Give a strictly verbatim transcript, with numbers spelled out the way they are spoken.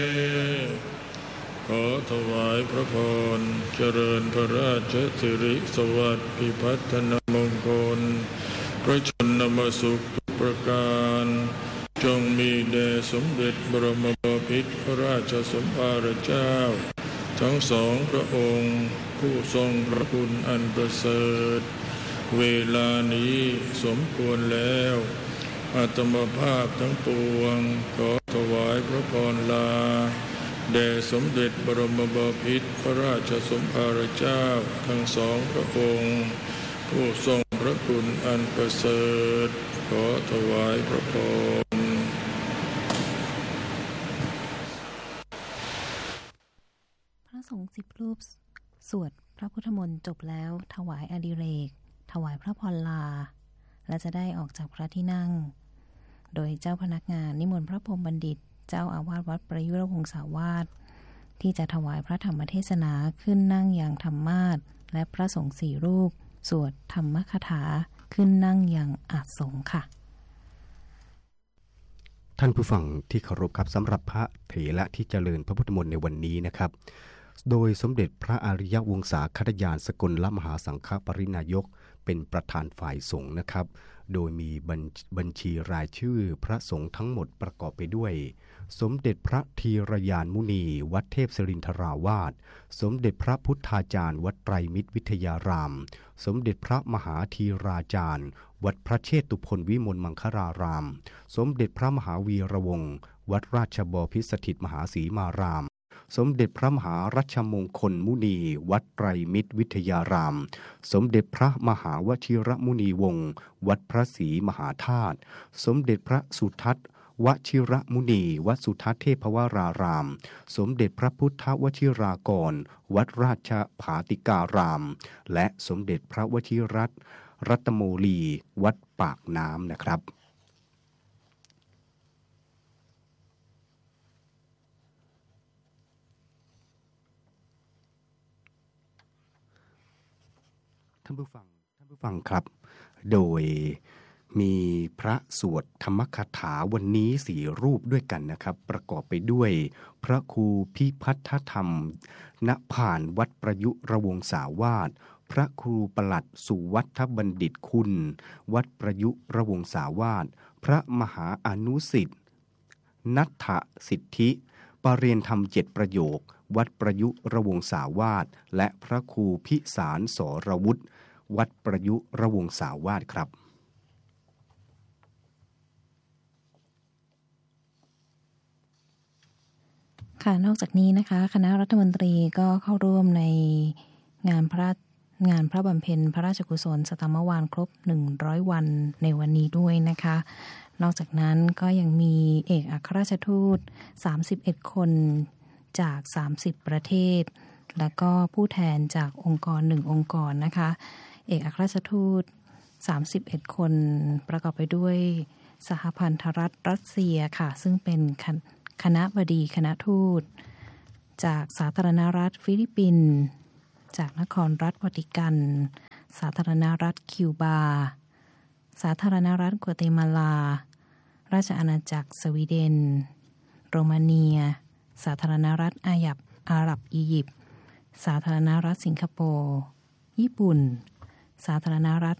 ขอถวายพระพรเจริญพระราชสิริสวัสดิ์พิพัฒนมงคลพระชนมสุขทุกประการจงมีแด่สมเด็จบรมบพิตรพระราชสมภารเจ้าทั้งสองพระองค์ผู้ทรงพระคุณอันประเสริฐเวลานี้สมควรแล้วอาตมภาพทั้งปวงขอถวายพระพรลาแด่สมเด็จบรมบพิตรพระราชสมภารเจ้าทั้งสองพระองค์ผู้ทรงพระคุณอันประเสริฐขอถวายพระพรพระสงฆ์สิบรูปสวดพระพุทธมนต์จบแล้วถวายอดิเรกถวายพระพรลาและจะได้ออกจากพระที่นั่งโดยเจ้าพนักงานนิมนต์พระพรหมบัณฑิตเจ้าอาวาสวัดประยุรวงศาวาสที่จะถวายพระธรรมเทศนาขึ้นนั่งอย่างธรรมาสน์และพระสงฆ์สี่รูปสวดธรรมคถาขึ้นนั่งอย่างอาสงฆ์ค่ะท่านผู้ฟังที่เคารพครับสำหรับพระเถระที่เจริญพระพุทธมนต์ในวันนี้นะครับโดยสมเด็จพระอริยวงศาคณยานสกลมหาสังฆปรินายกเป็นประธานฝ่ายสงฆ์นะครับโดยมีบัญชีรายชื่อพระสงฆ์ทั้งหมดประกอบไปด้วยสมเด็จพระธีรยานมุนีวัดเทพศิรินทราวาสสมเด็จพระพุทธาจารย์วัดไตรมิตรวิทยารามสมเด็จพระมหาธีราจารย์วัดพระเชตุพนวิมลมังคลารามสมเด็จพระมหาวีระวงศ์วัดราชบพิตรสถิตมหาศรีมารามสมเด็จพระมหารัชมงคลมุนีวัดไตรมิตรวิทยารามสมเด็จพระมหาวชิรมุนีวงศ์วัดพระศรีมหาธาตุสมเด็จพระสุทัศน์วชิรมุนีวัดสุทัศน์เทพวรารามสมเด็จพระพุทธวชิรากรวัดราชภาติการามและสมเด็จพระวชิรัตน์รัตโมลีวัดปากน้ำนะครับท่านผู้ฟังท่านผู้ฟังครับโดยมีพระสวดธรรมคถาวันนี้สี่รูปด้วยกันนะครับประกอบไปด้วยพระครูพิพัฒนธรรมณผ่านวัดประยุรวงศาวาสพระครูปลัดสุวัฒบัณฑิตคุณวัดประยุรวงศาวาสพระมหาอนุสิทธิ์นัทธสิทธิปรเรียนธรรมเจ็ดประโยควัดประยุรวงศาวาสและพระครูพิสารสรวุฒิวัดประยุรวงศาวาสครับค่ะนอกจากนี้นะคะคณะรัฐมนตรีก็เข้าร่วมในงานพระงานพระบำเพ็ญพระราชกุศลสตมวาลครบหนึ่งร้อยวันในวันนี้ด้วยนะคะนอกจากนั้นก็ยังมีเอกอัครราชทูตสามสิบเอ็ดคนจากสามสิบประเทศแล้วก็ผู้แทนจากองค์กรหนึ่งองค์กรนะคะเอกอัครราชทูตสามสิบเอ็ดคนประกอบไปด้วยสหพันธรัฐรัสเซียค่ะซึ่งเป็นคณบดีคณะทูตจากสาธารณรัฐฟิลิปปินส์จากนครรัฐวาติกันสาธารณรัฐคิวบาสาธารณรัฐกัวเตมาลาราชอาณาจักรสวีเดนโรมาเนียสาธารณรัฐอาหรับอาหรับอียิปต์สาธารณรัฐสิงคโปร์ญี่ปุ่นสาธารณรัฐ